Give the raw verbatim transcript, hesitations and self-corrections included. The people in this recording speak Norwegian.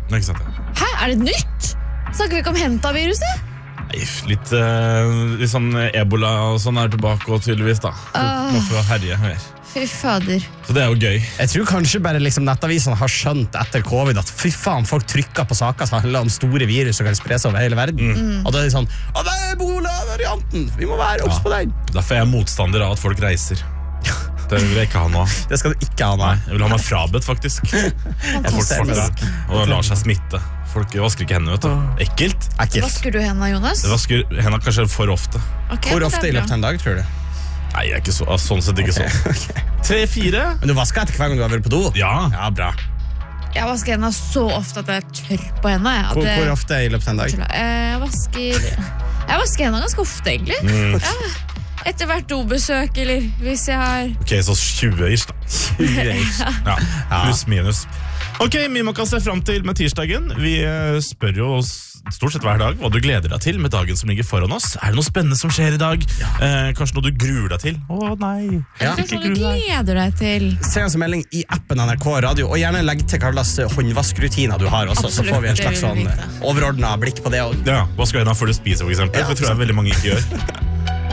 Ikke sant, ja. Hæ, er det nytt? Snakker vi ikke om hentaviruset? Nei, litt, uh, litt sånn ebola og sånn er tilbake og tydeligvis da. Uh. Nå får vi herje mer. Fy fader. Så det er jo gøy. Jeg tror kanskje bare liksom nettavisene har skjønt etter covid at fy faen, folk trykker på saker som handler om store virus som kan spre seg over hele verden. Mm. Og da er det sånn, å det er ebola-varianten, vi må være obs på den. Derfor er jeg motstander av at folk reiser. Det vil jeg ikke ha nå. Det skal du ikke ha nå. Nei, jeg vil ha meg frabedt faktisk. At folk farter og lar seg smitte. Folk vasker ikke hendene, vet du. Ekkelt. Ekkelt. Vasker du hendene, Jonas? Jeg vasker hendene kanskje for ofte. Okay, Hvor ofte i løpet av en dag, tror du? Nei, jeg er ikke så, sånn sett ikke okay, sånn. Okay. Tre-fire. Men du vasker etter hver gang du har vært på do? Ja. Ja, bra. Jeg vasker hendene så ofte at jeg er tørr på hendene. Hvor, det... hvor ofte i løpet av en dag? Jeg vasker Jeg vasker hendene ganske ofte, egentlig. Mm. Ja. Etter hvert dobesøk, eller hvis jeg har Ok, så tjue-ish da. tjue-ish. Ja, pluss minus. Ok, mye man kan se frem til med tirsdagen. Vi spør jo oss stort sett hver dag hva du gleder deg til med dagen som ligger foran oss. Er det noe spennende som skjer i dag? Ja. Eh, kanskje noe du gruer deg til? Å nei, ja. Kanskje noe du gleder deg til? Se oss en melding i appen N R K Radio, og gjerne legg til hva slags håndvaskrutiner du har også. Absolutt, så får vi en slags sånn overordnet blikk på det. Ja, hva skal jeg da før du spiser for eksempel? Ja, det tror jeg veldig mange ikke gjør.